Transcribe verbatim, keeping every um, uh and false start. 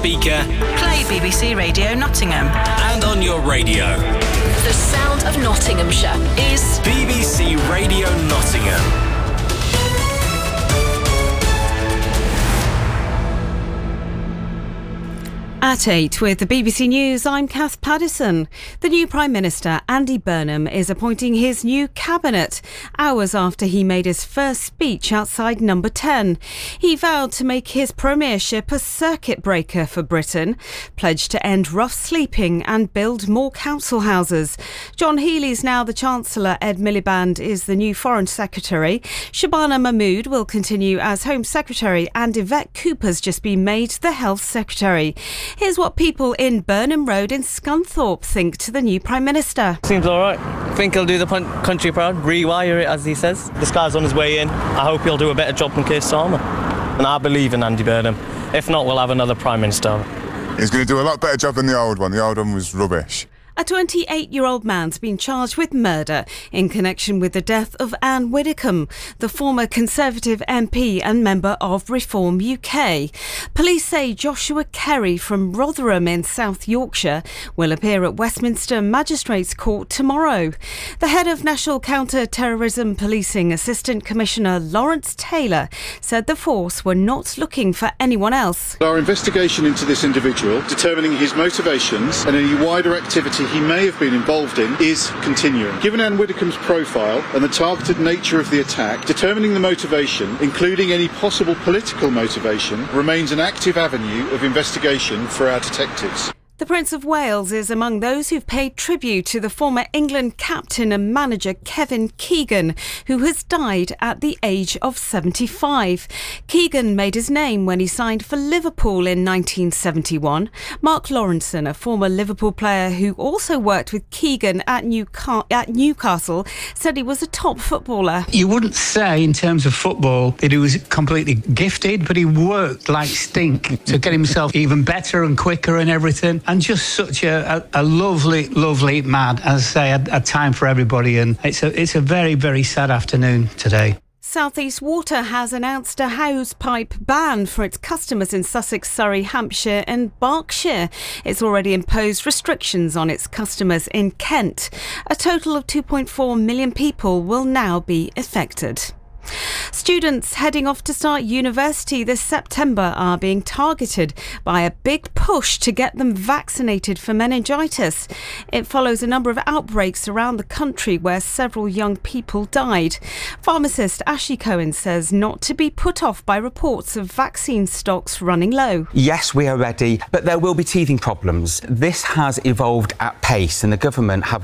speaker, play B B C Radio Nottingham, and on your radio. The sound of Nottinghamshire is B B C Radio Nottingham. At eight with the B B C News, I'm Kath Paddison. The new Prime Minister, Andy Burnham, is appointing his new cabinet hours after he made his first speech outside Number ten. He vowed to make his premiership a circuit breaker for Britain, pledged to end rough sleeping and build more council houses. John Healey's now the Chancellor. Ed Miliband is the new Foreign Secretary. Shabana Mahmood will continue as Home Secretary, and Yvette Cooper's just been made the Health Secretary. Here's what people in Burnham Road in Scunthorpe think to the new Prime Minister. Seems all right. I think he'll do the country proud, rewire it as he says. This guy's on his way in. I hope he'll do a better job than Keir Starmer. And I believe in Andy Burnham. If not, we'll have another Prime Minister. He's going to do a lot better job than the old one. The old one was rubbish. A twenty-eight-year-old man's been charged with murder in connection with the death of Anne Widdecombe, the former Conservative M P and member of Reform U K. Police say Joshua Kerry from Rotherham in South Yorkshire will appear at Westminster Magistrates Court tomorrow. The head of National Counter-Terrorism Policing, Assistant Commissioner Lawrence Taylor, said the force were not looking for anyone else. Our investigation into this individual, determining his motivations and any wider activity he may have been involved in, is continuing. Given Anne Widdecombe's profile and the targeted nature of the attack, determining the motivation, including any possible political motivation, remains an active avenue of investigation for our detectives. The Prince of Wales is among those who've paid tribute to the former England captain and manager Kevin Keegan, who has died at the age of seventy-five. Keegan made his name when he signed for Liverpool in nineteen seventy-one. Mark Lawrenson, a former Liverpool player who also worked with Keegan at, Newca- at Newcastle, said he was a top footballer. You wouldn't say in terms of football that he was completely gifted, but he worked like stink to get himself even better and quicker and everything. And just such a, a, a lovely, lovely man. As I say, a, a time for everybody. And it's a, it's a very, very sad afternoon today. South East Water has announced a hosepipe ban for its customers in Sussex, Surrey, Hampshire and Berkshire. It's already imposed restrictions on its customers in Kent. A total of two point four million people will now be affected. Students heading off to start university this September are being targeted by a big push to get them vaccinated for meningitis. It follows a number of outbreaks around the country where several young people died. Pharmacist Ashley Cohen says not to be put off by reports of vaccine stocks running low. Yes, we are ready, but there will be teething problems. This has evolved at pace and the government have